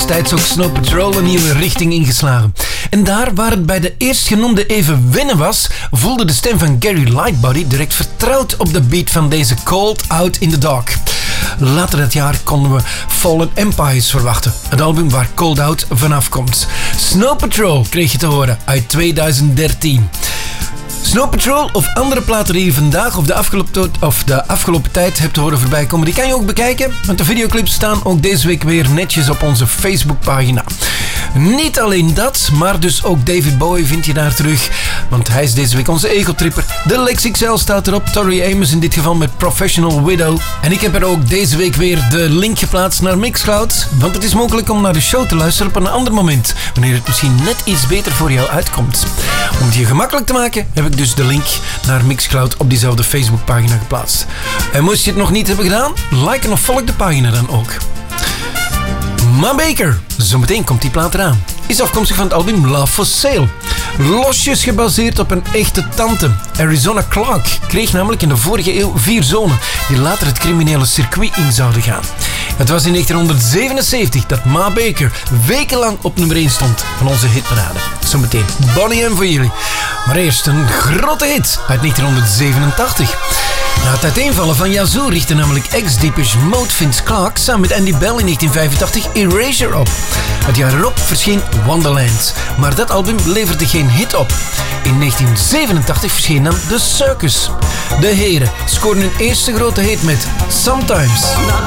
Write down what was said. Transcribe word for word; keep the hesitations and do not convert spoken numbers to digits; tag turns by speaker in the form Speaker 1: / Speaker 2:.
Speaker 1: destijds ook Snow Patrol een nieuwe richting ingeslagen. En daar waar het bij de eerstgenoemde even winnen was, voelde de stem van Gary Lightbody direct vertrouwd op de beat van deze Cold Out in the Dark. Later dat jaar konden we Fallen Empires verwachten, het album waar Cold Out vanaf komt. Snow Patrol kreeg je te horen uit tweeduizend dertien. Snow Patrol of andere platen die je vandaag of de, afgelopen, of de afgelopen tijd hebt horen voorbij komen, die kan je ook bekijken, want de videoclips staan ook deze week weer netjes op onze Facebookpagina. Niet alleen dat, maar dus ook David Bowie vind je daar terug, want hij is deze week onze egotripper. De Lex X L staat erop, Tori Amos in dit geval met Professional Widow. En ik heb er ook deze week weer de link geplaatst naar Mixcloud, want het is mogelijk om naar de show te luisteren op een ander moment, wanneer het misschien net iets beter voor jou uitkomt. Om het je gemakkelijk te maken, heb ik dus de link naar Mixcloud op diezelfde Facebookpagina geplaatst. En moest je het nog niet hebben gedaan, like en of volg de pagina dan ook. Ma Baker, zometeen komt die plaat eraan, is afkomstig van het album Love for Sale. Losjes gebaseerd op een echte tante. Arizona Clark kreeg namelijk in de vorige eeuw vier zonen die later het criminele circuit in zouden gaan. Het was in negentienhonderdzevenenzeventig dat Ma Baker wekenlang op nummer één stond van onze hitparade. Zometeen Bonnie M voor jullie. Maar eerst een grote hit uit negentienhonderdzevenentachtig. Na het uiteenvallen van Yazoo richtte namelijk ex-Depeche Mode Vince Clarke samen met Andy Bell in negentien vijfentachtig Erasure op. Het jaar erop verscheen Wonderland, maar dat album leverde geen hit op. In negentien zevenentachtig verscheen dan The Circus. De heren scoorden hun eerste grote hit met Sometimes.